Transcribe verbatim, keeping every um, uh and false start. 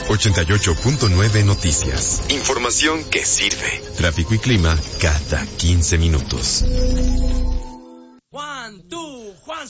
ochenta y ocho punto nueve Noticias. Información que sirve. Tráfico y clima cada quince minutos. Juan, tú, Juan